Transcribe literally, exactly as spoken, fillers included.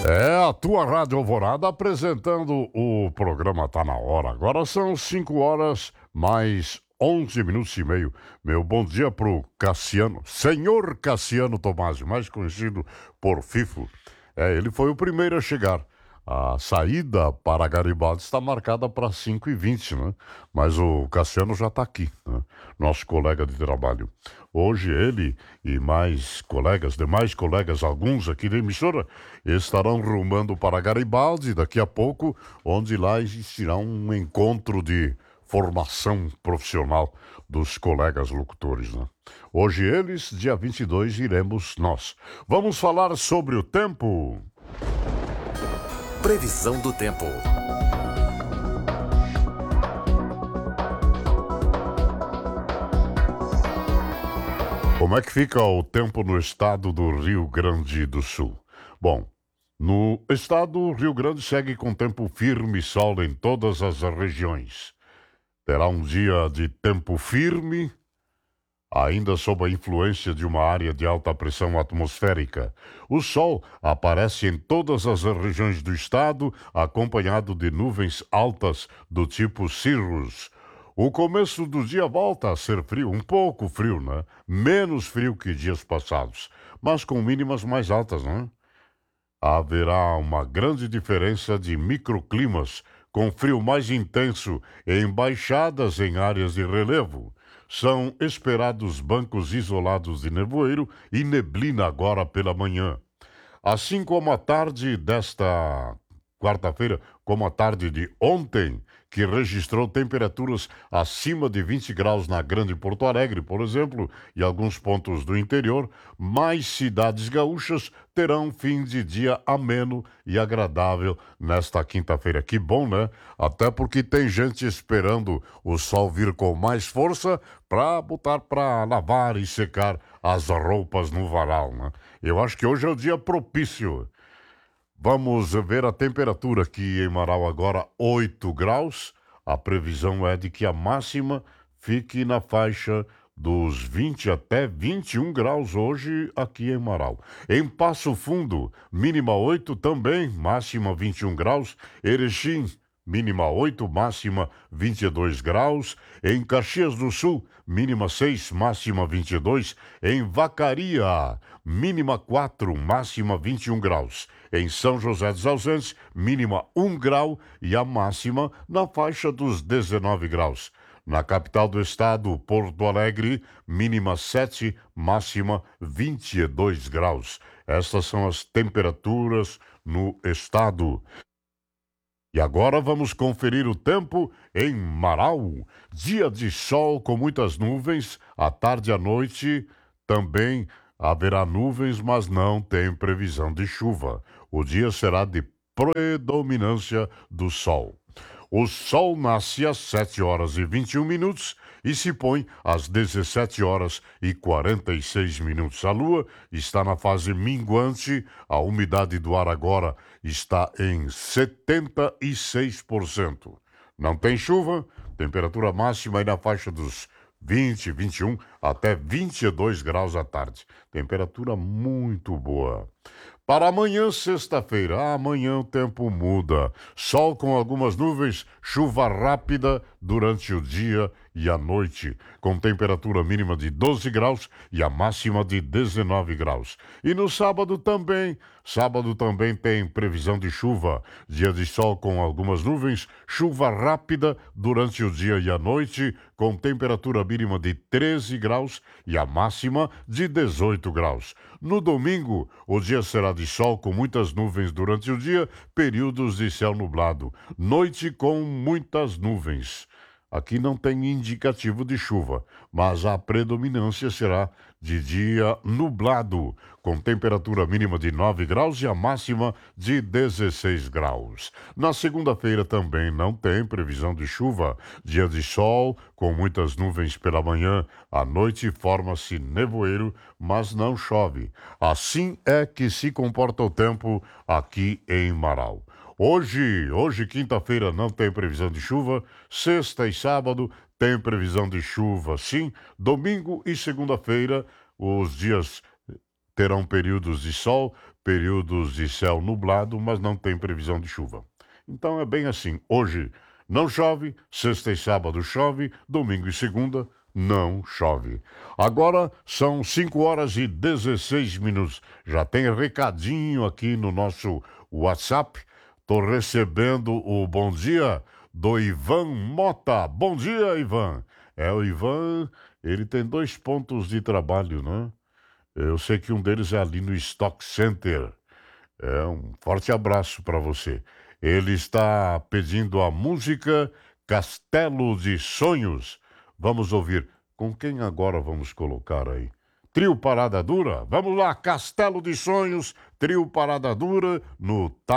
É a tua Rádio Alvorada apresentando o programa Tá na Hora. Agora são cinco horas mais onze minutos e meio. Meu bom dia pro Cassiano, senhor Cassiano Tomásio, mais conhecido por Fifo. É, ele foi o primeiro a chegar. A saída para Garibaldi está marcada para cinco e vinte, né? Mas o Cassiano já está aqui, né? Nosso colega de trabalho. Hoje ele e mais colegas, demais colegas, alguns aqui da emissora, estarão rumando para Garibaldi daqui a pouco, onde lá existirá um encontro de formação profissional dos colegas locutores, né? Hoje eles, dia vinte e dois, iremos nós. Vamos falar sobre o tempo. Previsão do tempo. Como é que fica o tempo no estado do Rio Grande do Sul? Bom, no estado do Rio Grande segue com tempo firme e sol em todas as regiões. Terá um dia de tempo firme, ainda sob a influência de uma área de alta pressão atmosférica. O sol aparece em todas as regiões do estado, acompanhado de nuvens altas do tipo cirrus. O começo do dia volta a ser frio, um pouco frio, né? Menos frio que dias passados, mas com mínimas mais altas, né? Haverá uma grande diferença de microclimas, com frio mais intenso em baixadas em áreas de relevo. São esperados bancos isolados de nevoeiro e neblina agora pela manhã. Assim como a tarde desta quarta-feira, como a tarde de ontem, que registrou temperaturas acima de vinte graus na Grande Porto Alegre, por exemplo, e alguns pontos do interior, mais cidades gaúchas terão fim de dia ameno e agradável nesta quinta-feira. Que bom, né? Até porque tem gente esperando o sol vir com mais força para botar para lavar e secar as roupas no varal, né? Eu acho que hoje é o dia propício. Vamos ver a temperatura aqui em Marau agora, oito graus. A previsão é de que a máxima fique na faixa dos vinte até vinte e um graus hoje aqui em Marau. Em Passo Fundo, mínima oito também, máxima vinte e um graus. Erechim, mínima oito, máxima vinte e dois graus. Em Caxias do Sul, mínima seis, máxima vinte e dois. Em Vacaria, mínima quatro, máxima vinte e um graus. Em São José dos Ausentes, mínima um grau e a máxima na faixa dos dezenove graus. Na capital do estado, Porto Alegre, mínima sete, máxima vinte e dois graus. Estas são as temperaturas no estado. E agora vamos conferir o tempo em Marau. Dia de sol com muitas nuvens, à tarde e à noite também haverá nuvens, mas não tem previsão de chuva. O dia será de predominância do sol. O sol nasce às sete horas e vinte e um minutos e se põe às dezessete horas e quarenta e seis minutos. A lua está na fase minguante, a umidade do ar agora está em setenta e seis por cento. Não tem chuva, temperatura máxima aí na faixa dos vinte, vinte e um até vinte e dois graus à tarde. Temperatura muito boa. Para amanhã, sexta-feira, amanhã o tempo muda. Sol com algumas nuvens, chuva rápida durante o dia e a noite, com temperatura mínima de doze graus e a máxima de dezenove graus. E no sábado também, sábado também tem previsão de chuva. Dia de sol com algumas nuvens, chuva rápida durante o dia e a noite, com temperatura mínima de treze graus e a máxima de dezoito graus. No domingo, o dia será de sol com muitas nuvens durante o dia, períodos de céu nublado. Noite com muitas nuvens. Aqui não tem indicativo de chuva, mas a predominância será de dia nublado, com temperatura mínima de nove graus e a máxima de dezesseis graus. Na segunda-feira também não tem previsão de chuva. Dia de sol, com muitas nuvens pela manhã. À noite forma-se nevoeiro, mas não chove. Assim é que se comporta o tempo aqui em Marau. Hoje, hoje quinta-feira, não tem previsão de chuva. Sexta e sábado tem previsão de chuva, sim. Domingo e segunda-feira, os dias terão períodos de sol, períodos de céu nublado, mas não tem previsão de chuva. Então é bem assim. Hoje não chove, sexta e sábado chove, domingo e segunda não chove. Agora são cinco horas e dezesseis minutos. Já tem recadinho aqui no nosso WhatsApp. Tô recebendo o bom dia do Ivan Mota. Bom dia, Ivan. É, o Ivan, ele tem dois pontos de trabalho, né? Eu sei que um deles é ali no Stock Center. É, um forte abraço para você. Ele está pedindo a música Castelo de Sonhos. Vamos ouvir. Com quem agora vamos colocar aí? Trio Parada Dura? Vamos lá, Castelo de Sonhos, Trio Parada Dura no